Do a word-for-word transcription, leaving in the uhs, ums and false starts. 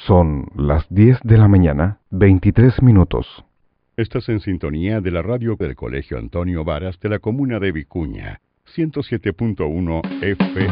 Son las diez de la mañana, veintitrés minutos. Estás en sintonía de la radio del Colegio Antonio Varas de la comuna de Vicuña, ciento siete punto uno F